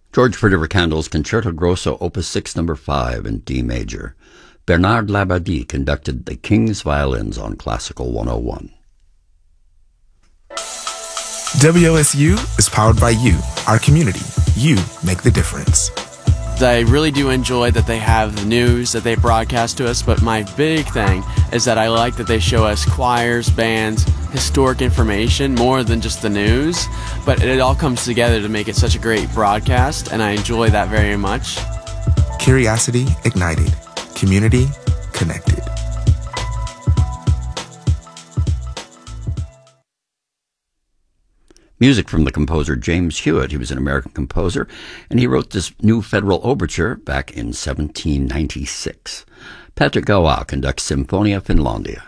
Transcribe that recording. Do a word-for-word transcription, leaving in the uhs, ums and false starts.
George Frederick Handel's Concerto Grosso Opus six number five in D major. Bernard Labadie conducted the King's Violins on Classical one oh one. W O S U is powered by you, our community. You make the difference. I really do enjoy that they have the news that they broadcast to us, but my big thing is that I like that they show us choirs, bands, historic information more than just the news, but it all comes together to make it such a great broadcast, and I enjoy that very much. Curiosity ignited. Community connected. Music from the composer James Hewitt. He was an American composer, and he wrote this new federal overture back in seventeen ninety-six. Patrick Gawa conducts Symphonia Finlandia.